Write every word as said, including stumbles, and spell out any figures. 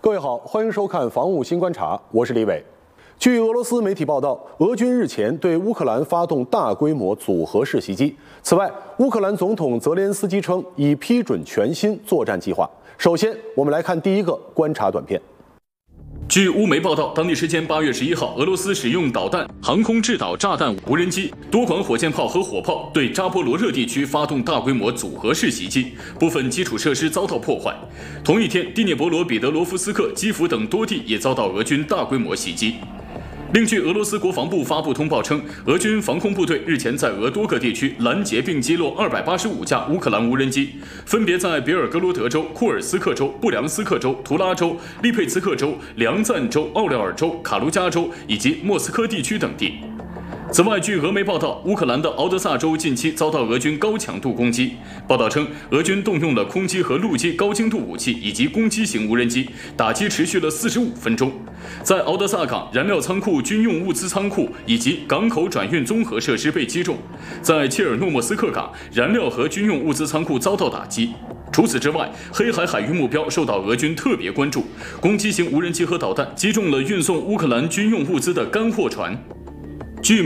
各位好，欢迎收看《防务新观察》，我是李伟。据俄罗斯媒体报道，俄军日前对乌克兰发动大规模组合式袭击。此外，乌克兰总统泽连斯基称已批准全新作战计划。首先，我们来看第一个观察短片。 据乌媒报道，当地时间八月十一号，俄罗斯使用导弹、航空制导炸弹、无人机、多管火箭炮和火炮对扎波罗热地区发动大规模组合式袭击，部分基础设施遭到破坏。同一天，第聂伯罗彼得罗夫斯克、基辅等多地也遭到俄军大规模袭击。 另据俄罗斯国防部发布通报称，俄军防空部队日前在俄多个地区拦截并击落二百八十五架乌克兰无人机，分别在别尔哥罗德州、库尔斯克州、布良斯克州、图拉州、利佩茨克州、梁赞州、奥廖尔州、卡卢加州以及莫斯科地区等地。 此外，据俄媒报道，乌克兰的敖德萨州近期遭到俄军高强度攻击。报道称，俄军动用了空基和陆基高精度武器以及攻击型无人机，打击持续了四十五分钟。在敖德萨港燃料仓库、军用物资仓库以及港口转运综合设施被击中；在切尔诺莫斯克港，燃料和军用物资仓库遭到打击。 除此之外，黑海海域目标受到俄军特别关注，攻击型无人机和导弹击中了运送乌克兰军用物资的干货船。